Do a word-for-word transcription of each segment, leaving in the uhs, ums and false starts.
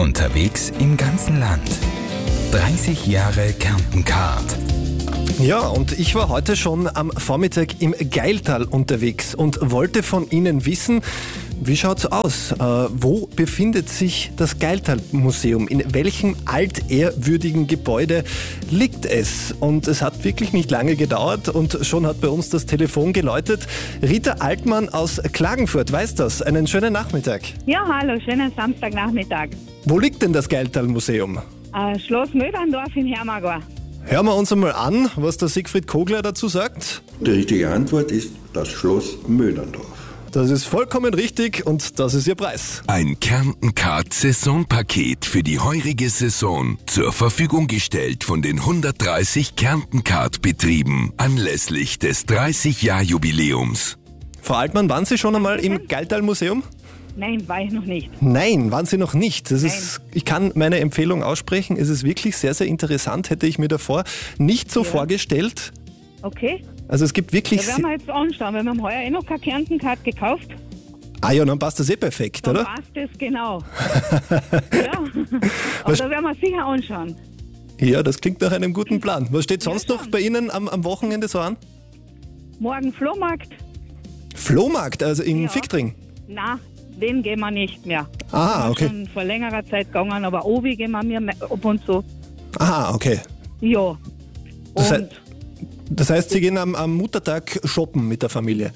Unterwegs im ganzen Land. dreißig Jahre Kärnten-Card. Ja, und ich war heute schon am Vormittag im Gailtal unterwegs und wollte von Ihnen wissen, wie schaut's aus? Äh, wo befindet sich das Gailtal-Museum? In welchem altehrwürdigen Gebäude liegt es? Und es hat wirklich nicht lange gedauert und schon hat bei uns das Telefon geläutet. Rita Altmann aus Klagenfurt weiß das. Einen schönen Nachmittag. Ja, hallo, schönen Samstagnachmittag. Wo liegt denn das Gailtal-Museum? Äh, Schloss Möderndorf in Hermagor. Hören wir uns einmal an, was der Siegfried Kogler dazu sagt. Die richtige Antwort ist das Schloss Möderndorf. Das ist vollkommen richtig und das ist Ihr Preis. Ein Kärnten-Card-Saisonpaket für die heurige Saison zur Verfügung gestellt von den hundertdreißig Kärnten-Card-Betrieben anlässlich des dreißig-Jahr-Jubiläums. Frau Altmann, waren Sie schon einmal im Gailtal-Museum? Nein, war ich noch nicht. Nein, waren Sie noch nicht. Das ist, ich kann meine Empfehlung aussprechen. Es ist wirklich sehr, sehr interessant. Hätte ich mir davor nicht so Ja. vorgestellt. Okay, Also es gibt wirklich... da werden wir jetzt anschauen, weil wir haben heuer eh noch keine Kärnten-Card gekauft. Ah ja, dann passt das eh perfekt, Dann oder? passt das genau. Ja, aber Was- da werden wir sicher anschauen. Ja, das klingt nach einem guten Plan. Was steht sonst Ja, noch schon. bei Ihnen am, am Wochenende so an? Morgen Flohmarkt? Flohmarkt, also in Ja. Fichtring. Na, den gehen wir nicht mehr. Ah, okay. Schon vor längerer Zeit gegangen, aber Obi gehen wir mir me- ab und zu. Aha, okay. Ja. Das Und heißt, das heißt, Sie gehen am, am Muttertag shoppen mit der Familie.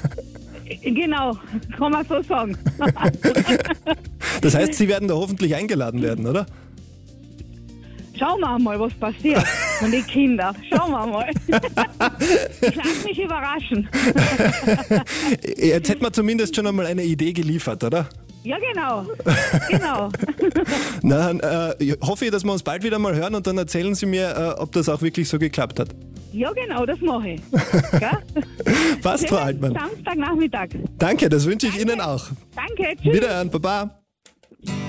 genau, kann man so sagen. Das heißt, Sie werden da hoffentlich eingeladen werden, oder? Schauen wir mal, was passiert. Und die Kinder, schauen wir mal. Ich lasse mich überraschen. Jetzt hätten wir zumindest schon einmal eine Idee geliefert, oder? Ja, genau. Genau. Na, äh, ich hoffe, dass wir uns bald wieder mal hören und dann erzählen Sie mir, äh, ob das auch wirklich so geklappt hat. Ja, genau, das mache ich. Gell? Passt, Frau Altmann. Samstagnachmittag. Danke, das wünsche ich Ihnen auch. Danke, tschüss. Wiederhören, Baba.